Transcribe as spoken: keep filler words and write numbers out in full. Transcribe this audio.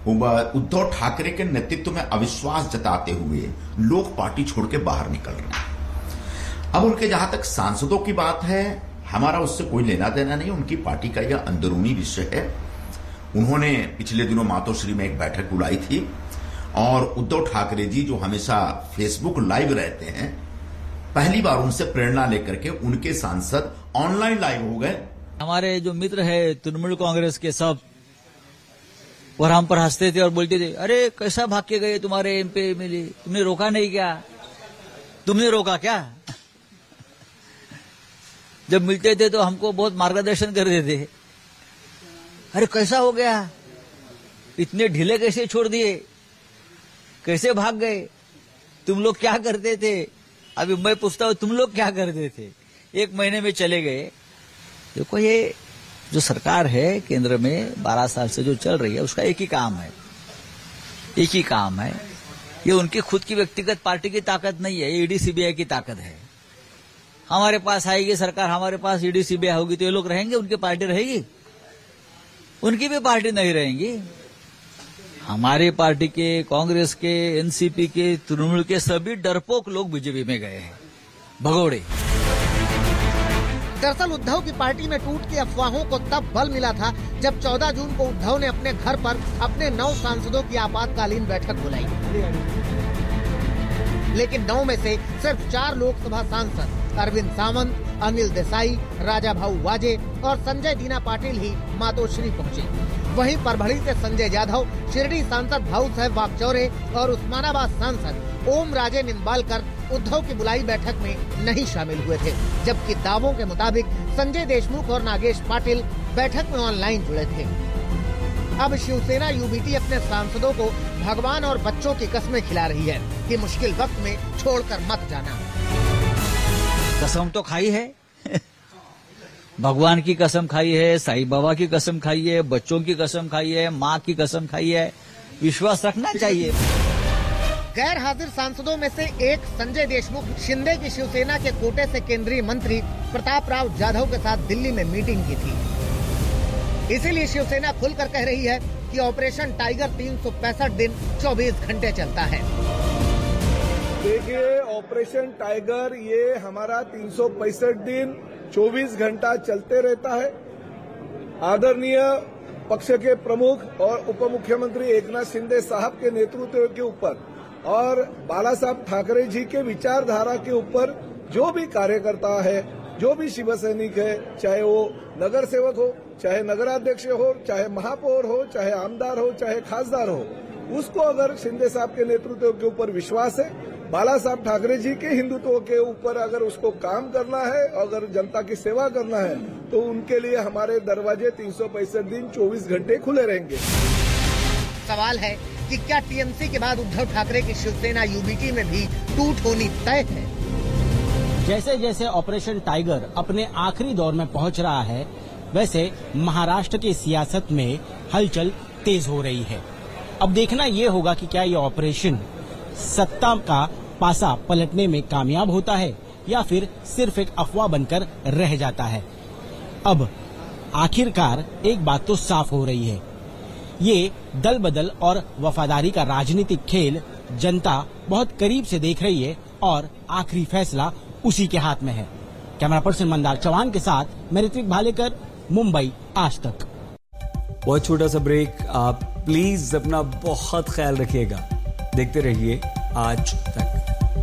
उद्धव ठाकरे के नेतृत्व में अविश्वास जताते हुए लोग पार्टी छोड़ के बाहर निकल रहे हैं। अब उनके जहां तक सांसदों की बात है, हमारा उससे कोई लेना देना नहीं, उनकी पार्टी का यह अंदरूनी विषय है। उन्होंने पिछले दिनों मातोश्री में एक बैठक बुलाई थी और उद्धव ठाकरे जी जो हमेशा फेसबुक लाइव रहते हैं, पहली बार उनसे प्रेरणा लेकर के उनके सांसद ऑनलाइन लाइव हो गए। हमारे जो मित्र है तृणमूल कांग्रेस के सब, और हम पर हंसते थे और बोलते थे, अरे कैसा भाग के गए तुम्हारे एमपी एमएलए, तुमने रोका नहीं क्या? तुमने रोका क्या? जब मिलते थे तो हमको बहुत मार्गदर्शन करते थे। अरे कैसा हो गया, इतने ढीले कैसे छोड़ दिए, कैसे भाग गए, तुम लोग क्या करते थे? अभी मैं पूछता हूं, तुम लोग क्या करते थे? एक महीने में चले गए। देखो, ये जो सरकार है केंद्र में बारह साल से जो चल रही है, उसका एक ही काम है, एक ही काम है। ये उनकी खुद की व्यक्तिगत पार्टी की ताकत नहीं है, ये ईडी सीबीआई की ताकत है। हमारे पास आएगी सरकार, हमारे पास ईडी सीबीआई होगी तो ये लोग रहेंगे, उनकी पार्टी रहेगी? उनकी भी पार्टी नहीं रहेंगी। हमारी पार्टी के, कांग्रेस के, एनसीपी के, तृणमूल के सभी डरपोक लोग बीजेपी में गए हैं, भगोड़े। दरअसल उद्धव की पार्टी में टूट की अफवाहों को तब बल मिला था जब चौदह जून को उद्धव ने अपने घर पर अपने नौ सांसदों की आपातकालीन बैठक बुलाई। लेकिन नौ में से सिर्फ चार लोकसभा सांसद अरविंद सावंत, अनिल देसाई, राजा भाऊ वाजे और संजय दीना पाटिल ही मातोश्री पहुंचे। वहीं परभणी से संजय यादव, शिरडी सांसद भाऊ साहब वाकचौरे और उस्मानाबाद सांसद ओम राजे निम्बालकर उद्धव की बुलाई बैठक में नहीं शामिल हुए थे, जबकि दावों के मुताबिक संजय देशमुख और नागेश पाटिल बैठक में ऑनलाइन जुड़े थे। अब शिवसेना यूबीटी अपने सांसदों को भगवान और बच्चों की कस्में खिला रही है कि मुश्किल वक्त में छोड़कर मत जाना। कसम तो खाई है भगवान की कसम खाई है, साईं बाबा की कसम खाई है, बच्चों की कसम खाई है, माँ की कसम खाई है। विश्वास रखना चाहिए। गैर हाजिर सांसदों में से एक संजय देशमुख शिंदे की शिवसेना के कोटे से केंद्रीय मंत्री प्रताप राव जाधव के साथ दिल्ली में मीटिंग की थी। इसीलिए शिवसेना खुलकर कह रही है कि ऑपरेशन टाइगर तीन सौ पैंसठ दिन चौबीस घंटे चलता है। देखिए, ऑपरेशन टाइगर ये हमारा तीन सौ पैंसठ दिन चौबीस घंटा चलते रहता है। आदरणीय पक्ष के प्रमुख और उप मुख्यमंत्री एकनाथ शिंदे साहब के नेतृत्व के ऊपर और बाला साहब ठाकरे जी के विचारधारा के ऊपर जो भी कार्यकर्ता है, जो भी शिव सैनिक है, चाहे वो नगर सेवक हो, चाहे नगराध्यक्ष हो, चाहे महापौर हो, चाहे आमदार हो, चाहे खासदार हो, उसको अगर शिंदे साहब के नेतृत्व के ऊपर विश्वास है, बाला साहब ठाकरे जी के हिंदुत्व के ऊपर अगर उसको काम करना है, अगर जनता की सेवा करना है, तो उनके लिए हमारे दरवाजे तीन सौ पैंसठ दिन चौबीस घंटे खुले रहेंगे। सवाल है कि क्या टीएमसी के बाद उद्धव ठाकरे की शिवसेना यूबीटी में भी टूट होनी तय है? जैसे जैसे ऑपरेशन टाइगर अपने आखिरी दौर में पहुंच रहा है, वैसे महाराष्ट्र की सियासत में हलचल तेज हो रही है। अब देखना ये होगा कि क्या ये ऑपरेशन सत्ता का पासा पलटने में कामयाब होता है या फिर सिर्फ एक अफवाह बनकर रह जाता है। अब आखिरकार एक बात तो साफ हो रही है, ये दल बदल और वफादारी का राजनीतिक खेल जनता बहुत करीब से देख रही है और आखिरी फैसला उसी के हाथ में है। कैमरा पर्सन मंदार चौहान के साथ मैं ऋत्विक भालेकर, मुंबई आज तक। बहुत छोटा सा ब्रेक, आप प्लीज अपना बहुत ख्याल रखिएगा। देखते रहिए आज तक।